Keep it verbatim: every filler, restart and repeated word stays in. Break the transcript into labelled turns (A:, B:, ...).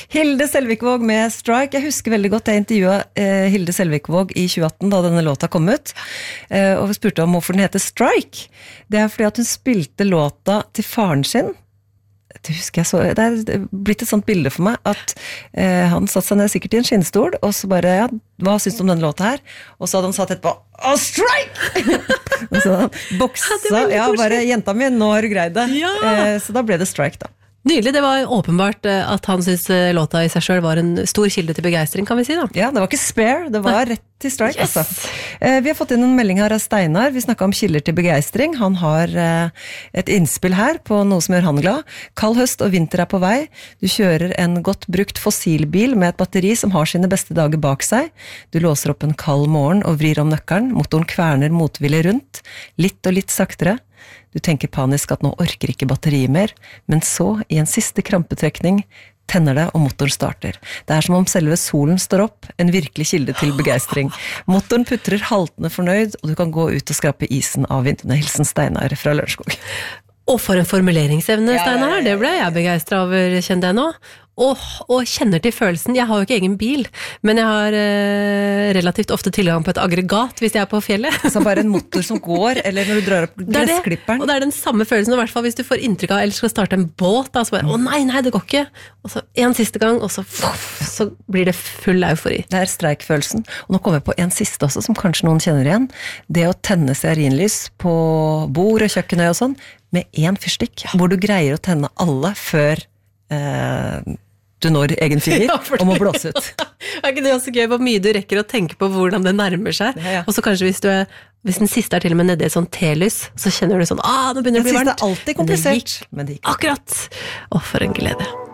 A: Hilde Selvikvåg med Strike. Jeg husker veldig godt jeg intervjuet eh, Hilde Selvikvåg i tjue atten da denne låta kom ut. Eh, og vi spurte om hvorfor den heter Strike. Det er fordi at hun spilte låta til faren sin. Det husker jeg så, det er blitt et sånt bilde for meg at eh, han satt seg ned sikkert i en skinnstol og så bare, ja, hva synes du om denne låta her? Og så hadde han satt etterpå, å, strike! Og så han boksa, ja, bare, jenta mi, nå har du greid det.
B: Ja.
A: Eh, så da ble det strike da.
B: Nydelig, det var åpenbart at han synes låta i seg selv var en stor kilde til begeistring, kan vi si da.
A: Ja, det var ikke spare, det var rett til strike,
B: Yes.
A: altså. Eh, vi har fått inn en melding her av Steinar, vi snakket om kilder til begeistring. Han har eh, et innspill her på noe som gjør han glad. Kald høst og vinter er på vei. Du kjører en godt brukt fossilbil med et batteri som har sine beste dager bak seg. Du låser opp en kald morgen og vrir om nøkkelen. Motoren kverner motvillig rundt, litt og litt saktere. Du tenker panisk at nå orker ikke batteriet mer, men så, i en siste krampetrekning, tenner det og motoren starter. Det er som om selve solen står opp, en virkelig kilde til begeistring. Motoren putrer haltende fornøyd, og du kan gå ut og skrape isen av vinduene. Hilsen Steinar fra Lørenskog.
B: Og for en formuleringsevne,
A: Ja,
B: Steinar,
A: ja, ja, ja.
B: det ble jeg begeistret over, kjente jeg nå. Og, og kjenner til følelsen, jeg har jo ikke egen bil, men jeg har eh, relativt ofte tilgang på et aggregat hvis jeg er på fjellet.
A: Så bare en motor som går, eller når du drar opp
B: Det er det,
A: gressklipperen.
B: og det er den samme følelsen, i hvert fall hvis du får inntrykk av, eller skal starte en båt, da, så bare, å nei, nei, det går ikke. Og så en siste gang, og så, så blir det full eufori.
A: Det er streikfølelsen. Og nå kommer jeg på en siste også, som kanskje noen kjenner igjen. Det å tenne stearinlys på bord og kjøkkenøy og sånn, med en fyrstikk, hvor du greier å tenne alle før eh, du når egen finger,
B: Ja, for
A: og må
B: det-
A: blåse ut.
B: Er ikke det også gøy hvor mye du rekker å tenke på hvordan det nærmer seg?
A: Ja, ja.
B: Og så kanskje hvis du er, hvis den siste er til og med nede i et sånt telys, så kjenner du sånn, ah, nå begynner
A: Det
B: det å bli
A: siste
B: varmt.
A: er alltid
B: Men det
A: komplisert.
B: gikk
A: Men det gikk.
B: Akkurat. Å, for en glede.